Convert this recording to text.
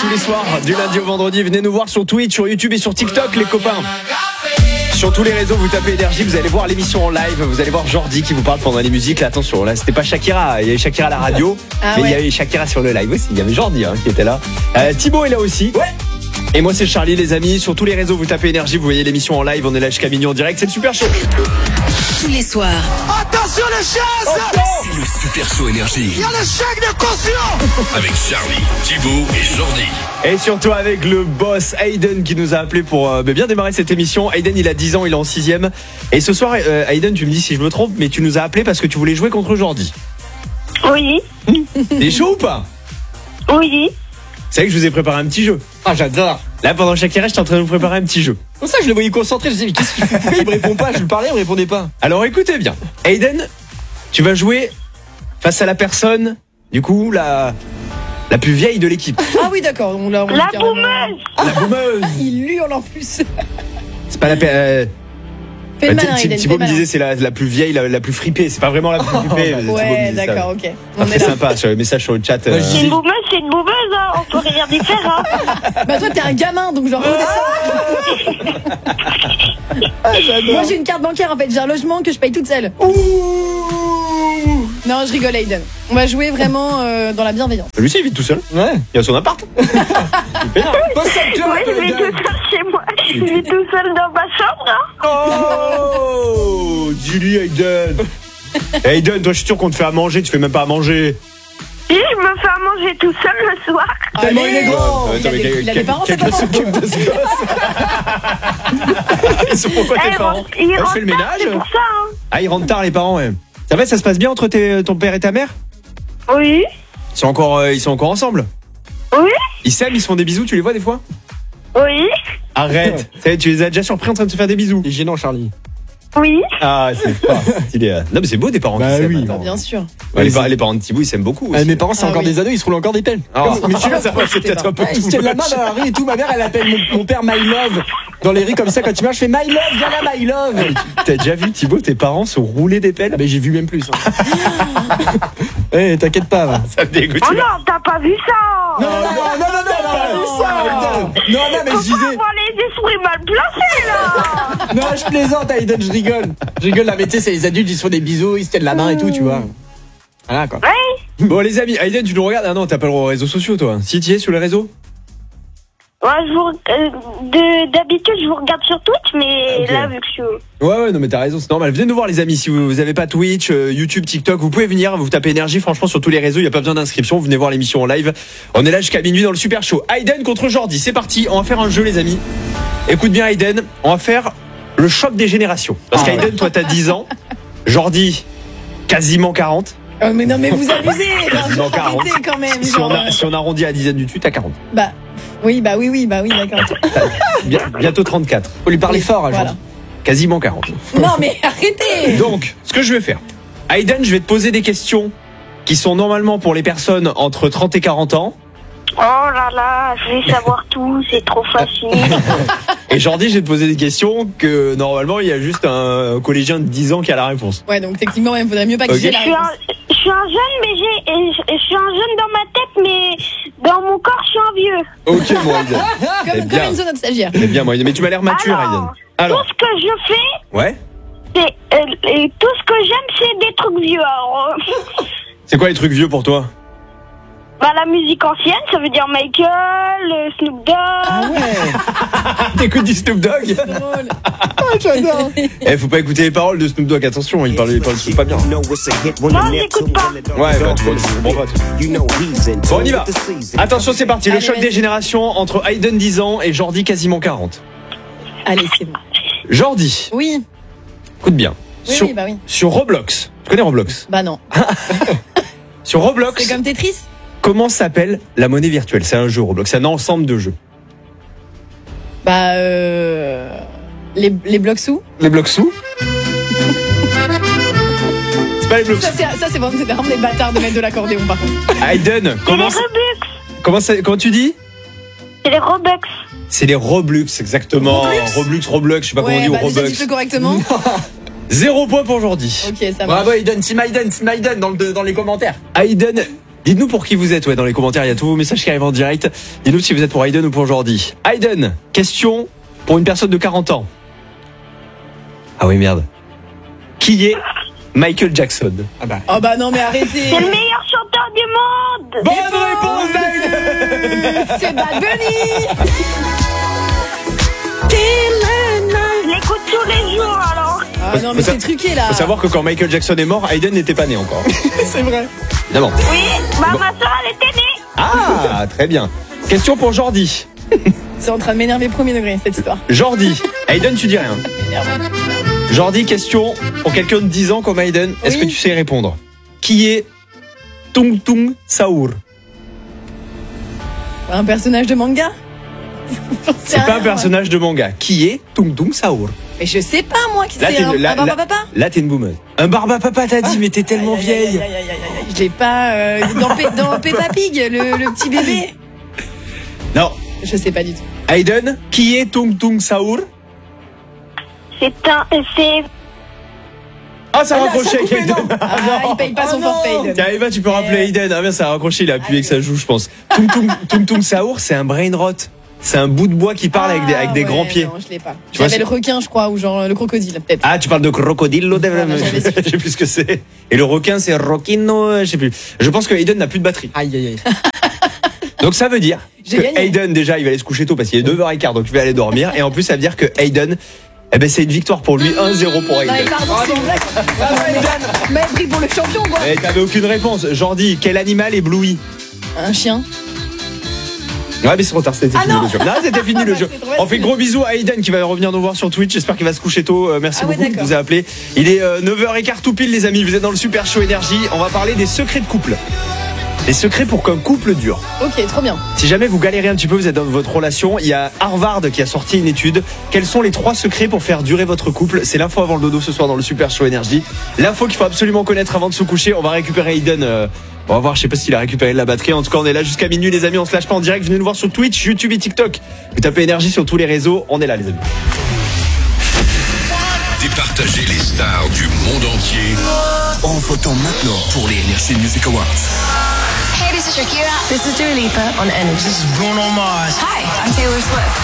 tous les soirs, du lundi au vendredi. Venez nous voir sur Twitch, sur YouTube et sur TikTok, les copains. Sur tous les réseaux, vous tapez Énergie, vous allez voir l'émission en live. Vous allez voir Jordi qui vous parle pendant les musiques. Là, attention, là, c'était pas Shakira. Il y avait Shakira à la radio, mais il y avait Shakira sur le live aussi. Il y avait Jordi qui était là. Thibaut est là aussi. Ouais. Et moi, c'est Charlie, les amis. Sur tous les réseaux, vous tapez Énergie, vous voyez l'émission en live. On est là jusqu'à minuit en direct. C'est le Super Show. Tous les soirs. Attention les chaises! C'est le Super Show Énergie. Il y a le chèque de caution! Avec Charlie, Thibaut et Jordi. Et surtout avec le boss Hayden qui nous a appelé pour bien démarrer cette émission. Hayden, il a 10 ans, il est en 6ème. Et ce soir, Hayden, tu me dis si je me trompe, mais tu nous as appelé parce que tu voulais jouer contre Jordi. Oui. T'es chaud ou pas? Oui. C'est vrai que je vous ai préparé un petit jeu. Ah, j'adore. Là, pendant Shakira, j'étais en train de vous préparer un petit jeu. Comme ça, je le voyais concentré. Je disais, mais qu'est-ce qu'il fait? Pourquoi il me répond pas? Je lui parlais, il me répondait pas. Alors écoutez bien. Hayden, tu vas jouer face à la personne, du coup, la plus vieille de l'équipe. Ah oui, d'accord. On l'a La carrément... boumeuse. La boumeuse. Il hurle en plus. C'est pas la Fais le malin, Hayden. Thibaut me disait c'est la plus vieille, la plus fripée. C'est pas vraiment la plus fripée. Ouais, d'accord, ok. On Très est là. sympa sur les messages sur le chat. C'est une boumeuse, hein. On peut rien y faire, hein. Bah toi, t'es un gamin, donc genre redescends. Moi, j'ai une carte bancaire, en fait. J'ai un logement que je paye toute seule. Non, je rigole, Hayden. On va jouer vraiment dans la bienveillance. Lui aussi, il vit tout seul. Ouais. Il a son appart. Oui, je vis tout seul chez moi. Je vis tout seul dans ma chambre, hein. Oh, dis-lui Hayden. Hayden, toi, je suis sûr qu'on te fait à manger. Tu fais même pas à manger. Si, je me fais à manger tout seul le soir. Tellement il est grand. Il a des parents, c'est pas Quelqu'un s'occupe de ce gosse. Ils sont pourquoi tes parents? Ils Tu rentrent fais le tard, ménage? c'est pour ça, hein. Ah, ils rentrent tard, les parents, ouais. Ça va, ça se passe bien entre ton père et ta mère? Oui. Ils sont encore ensemble? Oui. Ils s'aiment, ils se font des bisous, tu les vois des fois? Oui. Arrête. Ça y est, tu les as déjà surpris en train de se faire des bisous? C'est gênant, Charlie. Oui. Ah, c'est fort. Non, mais c'est beau des parents Bah qui s'aiment. oui. Attends. Bien sûr. Ouais, les parents de Thibaut, ils s'aiment beaucoup aussi. Mes parents, c'est Ah encore oui. des ados, ils se roulent encore des pelles. Ah, mais tu vois, ça va, c'est peut-être un peu Ils se tiennent la main dans la rue et tout. Ma mère, elle appelle mon père My Love. Dans les rues comme ça, quand tu marches, je fais My Love, viens là, My Love. T'as déjà vu Thibaut, tes parents se rouler des pelles? Ah, mais j'ai vu même plus. Eh, t'inquiète pas, va. Ça me dégoûte. Oh non, t'as pas vu ça. Non, mais je Faut pas disais. avoir les esprits mal placés, là. Non, je plaisante, Hayden, je rigole. Je rigole, là, mais tu sais, c'est les adultes, ils se font des bisous, ils se tiennent la main et tout, tu vois. Voilà, quoi. Oui. Bon, les amis, Hayden, tu nous regardes? Ah non, t'as pas le droit aux réseaux sociaux, toi. Si tu es sur les réseaux? Ouais, d'habitude, je vous regarde sur Twitch, mais Ok. là, vu que je suis... Ouais, non, mais t'as raison, c'est normal. Venez nous voir, les amis. Si vous avez pas Twitch, YouTube, TikTok, vous pouvez venir. Vous tapez Énergie, franchement, sur tous les réseaux. Il y a pas besoin d'inscription. Venez voir l'émission en live. On est là jusqu'à minuit dans le Super Show. Hayden contre Jordi. C'est parti. On va faire un jeu, les amis. Écoute bien, Hayden. On va faire le choc des générations. Parce qu'Hayden, toi, t'as 10 ans. Jordi, quasiment 40. Oh, mais non, mais vous abusez. Quasiment 40. Arrêtez quand même. Si on arrondit à dizaine du dessus, t'as 40. Bah oui, d'accord. Bientôt 34. Faut lui parler fort, Voilà. genre. Quasiment 40. Non, mais arrêtez. Donc, ce que je vais faire, Hayden, je vais te poser des questions qui sont normalement pour les personnes entre 30 et 40 ans. Oh là là, je vais savoir tout, c'est trop facile. Et Jordi, je vais te poser des questions que normalement, il y a juste un collégien de 10 ans qui a la réponse. Ouais, donc techniquement, il faudrait mieux pas que Ok. j'ai la réponse. Je suis un jeune, mais je suis un jeune dans ma tête, mais dans mon corps, je suis un vieux. Ok, mon Hayden. Comme bien. Enzo, notre stagiaire. C'est bien, mon Hayden. Mais tu m'as l'air mature, Hayden. Tout ce que je fais, Ouais. et tout ce que j'aime, c'est des trucs vieux. Alors, C'est quoi les trucs vieux pour toi? bah, la musique ancienne, ça veut dire Michael, Snoop Dogg. Ah ouais. T'écoutes du Snoop Dogg? Drôle. J'adore. Faut pas écouter les paroles de Snoop Dogg, attention, il parle pas bien. Non, j'écoute pas. Ouais, bah, tu vois, je comprends pas. Bon, on y va. Attention, c'est parti. Le Allez, choc vas-y. des générations entre Hayden 10 ans et Jordi quasiment 40. Allez, c'est bon. Jordi, Oui, écoute bien. oui, bah oui. Sur Roblox, tu connais Roblox? Bah non. Sur Roblox, C'est comme Tetris. comment s'appelle la monnaie virtuelle? C'est un jeu Roblox, c'est un ensemble de jeux. Bah les blocs sous. Les blocs sous? C'est pas les blocs Ça sous. c'est vraiment des bâtards de mettre de l'accordéon par contre. Hayden, C'est les comment Robux. comment tu dis? C'est les Robux. C'est les Roblox, exactement. Roblox, je sais pas comment on dit, ou bah déjà Robux. dis-le correctement. 0 point pour Jordi. Ok, ça marche. Bravo, Hayden, Team Hayden dans les commentaires. Hayden Dites-nous pour qui vous êtes, dans les commentaires, il y a tous vos messages qui arrivent en direct. Dites-nous si vous êtes pour Hayden ou pour Jordi. Hayden, question pour une personne de 40 ans. Ah oui, merde. Qui est Michael Jackson? Ah bah. Oh bah non, mais arrêtez. C'est le meilleur chanteur du monde. Bonne réponse d'Hayden. C'est Bad Bunny. Je l'écoute tous les jours alors. Ah non, mais c'est truqué là. Faut savoir que quand Michael Jackson est mort, Hayden n'était pas né encore. C'est vrai. Évidemment. Oui, ma soeur elle était née. Ah, très bien. Question pour Jordi. C'est en train de m'énerver premier degré cette histoire. Jordi. Hayden, tu dis rien. Jordi, question pour quelqu'un de 10 ans comme Hayden. Est-ce que tu sais répondre? Qui est Tung Tung Saour? Un personnage de manga? C'est pas un personnage de manga. Qui est Tung Tung Saour? Mais je sais pas moi qui Là, c'est un Barbapapa. Là, t'es une boomeuse. Un Barbapapa, t'as dit, mais t'es tellement vieille. Je l'ai pas dans Peppa Pig, le petit bébé. Non. Je sais pas du tout. Hayden, qui est Tung Tung Saour? C'est Ah, ça a raccroché avec Hayden. Ah, il paye pas son forfait. Tiens, Eva, tu peux rappeler Hayden. Ah bien, ça a raccroché, il a appuyé que ça joue, je pense. Tung Tung Saour, c'est un brain rot. C'est un bout de bois qui parle avec des grands pieds. Non, je l'ai pas. Tu vois, J'avais le requin, je crois, ou genre le crocodile, peut-être. Ah, tu parles de crocodile, j'avais su. je sais plus ce que c'est. Et le requin, c'est Rocchino, je sais plus. Je pense que Hayden n'a plus de batterie. Aïe, aïe, aïe. Donc ça veut dire J'ai que gagné. Hayden, déjà, il va aller se coucher tôt parce qu'il est 9h15, donc il va aller dormir. Et en plus, ça veut dire que Hayden, c'est une victoire pour lui, 1-0 pour Non, mais Hayden. pardon, c'est une blague. Il m'a pris pour le champion, quoi. Et t'avais aucune réponse. Jordi, quel animal éblouit? Un chien. Ouais, mais c'est trop tard, c'était fini le jeu. Non, c'était fini le jeu. C'est trop facile. On fait gros bisous à Hayden qui va revenir nous voir sur Twitch. J'espère qu'il va se coucher tôt. Merci Ah ouais, beaucoup de d'accord. nous a appelé. Il est 9h15 tout pile, les amis. Vous êtes dans le Super Show Énergie. On va parler des secrets de couple. Les secrets pour qu'un couple dure. Ok, trop bien. Si jamais vous galérez un petit peu, vous êtes dans votre relation, il y a Harvard qui a sorti une étude. Quels sont les 3 secrets pour faire durer votre couple? C'est l'info avant le dodo ce soir dans le Super Show Énergie. L'info qu'il faut absolument connaître avant de se coucher. On va récupérer Hayden. On va voir, je sais pas s'il a récupéré de la batterie. En tout cas, on est là jusqu'à minuit, les amis. On se lâche pas en direct. Venez nous voir sur Twitch, YouTube et TikTok. Vous tapez Énergie sur tous les réseaux. On est là, les amis. Départager les stars du monde entier en votant maintenant pour les Energy Music Awards. Hey, this is Shakira. This is Dua Lipa on Energy. Bruno Mars. Hi, I'm Taylor Swift.